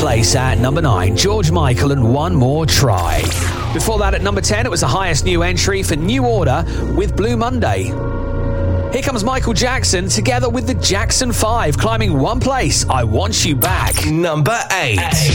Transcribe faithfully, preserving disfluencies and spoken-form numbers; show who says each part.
Speaker 1: place at number nine, George Michael and One More Try. Before that, at number ten, it was the highest new entry for New Order with Blue Monday. Here comes Michael Jackson together with the Jackson five, climbing one place, I Want You Back.
Speaker 2: Number eight.